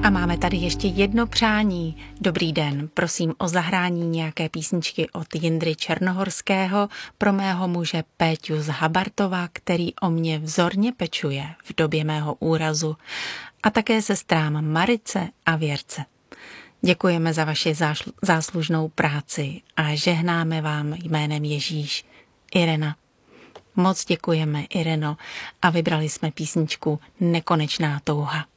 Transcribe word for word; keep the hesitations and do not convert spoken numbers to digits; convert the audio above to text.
A máme tady ještě jedno přání. Dobrý den, prosím o zahrání nějaké písničky od Jindry Černohorského pro mého muže Péťu z Habartova, který o mě vzorně pečuje v době mého úrazu, a také sestrám Marice a Věrce. Děkujeme za vaši záslužnou práci a žehnáme vám jménem Ježíš. Irena. Moc děkujeme, Ireno, a vybrali jsme písničku Nekonečná touha.